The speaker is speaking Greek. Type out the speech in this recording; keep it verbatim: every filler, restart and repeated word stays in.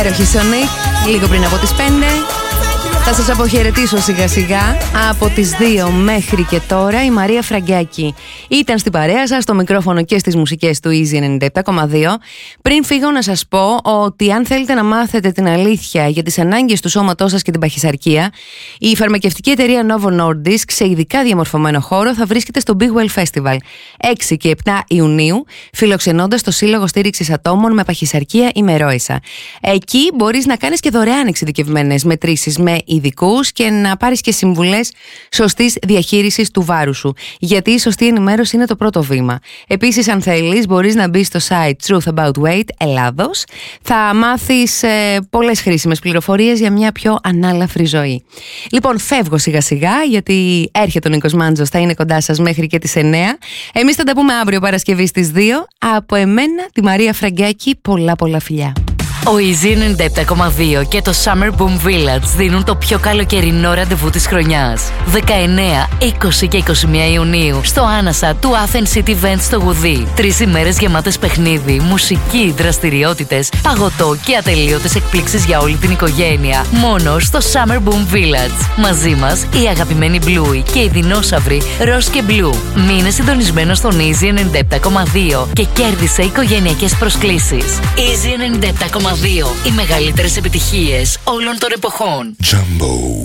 Έροχη Σονίκ, λίγο πριν από τις πέντε. Θα σας αποχαιρετήσω σιγά σιγά. Από τις δύο μέχρι και τώρα η Μαρία Φραγκάκη ήταν στην παρέα σας, στο μικρόφωνο και στις μουσικές του Easy ενενήντα επτά κόμμα δύο. Πριν φύγω να σας πω ότι αν θέλετε να μάθετε την αλήθεια για τις ανάγκες του σώματός σας και την παχυσαρκία, η φαρμακευτική εταιρεία Novo Nordisk σε ειδικά διαμορφωμένο χώρο θα βρίσκεται στο Big Well Festival έξι και επτά Ιουνίου, φιλοξενώντας το Σύλλογο Στήριξης Ατόμων με Παχυσαρκία Ημερόησα. Εκεί μπορείς να κάνεις και δωρεάν εξειδικευμένες μετρήσεις με ειδικούς και να πάρεις και συμβουλές σωστής διαχείρισης του βάρου σου. Γιατί η σωστή ενημέρωση είναι το πρώτο βήμα. Επίσης, αν θέλεις, μπορείς να μπεις στο site Truth About Weight Ελλάδος. Θα μάθεις ε, πολλές χρήσιμες πληροφορίες για μια πιο ανάλαφρη ζωή. Λοιπόν, φεύγω σιγά σιγά, γιατί έρχεται ο Νίκος Μάντζος, θα είναι κοντά σας μέχρι και τις εννιά. Εμείς θα τα πούμε αύριο Παρασκευή στις δύο. Από εμένα, τη Μαρία Φραγκάκη, πολλά πολλά φιλιά. Ο Easy ενενήντα επτά κόμμα δύο και το Summer Boom Village δίνουν το πιο καλοκαιρινό ραντεβού της χρονιάς. δεκαεννέα, είκοσι και είκοσι μία Ιουνίου στο άνασα του Athens City Event στο Γουδί. Τρεις ημέρες γεμάτες παιχνίδι, μουσική, δραστηριότητες, παγωτό και ατελείωτες εκπλήξεις για όλη την οικογένεια. Μόνο στο Summer Boom Village. Μαζί μας η αγαπημένη Bluey και οι δεινόσαυροι Ροζ και Blue. Μείνε συντονισμένος στον Easy ενενήντα επτά κόμμα δύο και κέρδισε οικογενειακές προσκλήσεις. Easy ενενήντα επτά κόμμα δύο. Οι μεγαλύτερες επιτυχίες όλων των εποχών. Jumbo.